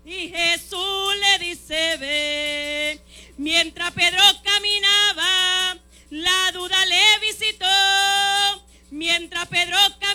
Y Jesús le dice, ve. Mientras Pedro caminaba, la duda le visitó. Mientras Pedro caminaba,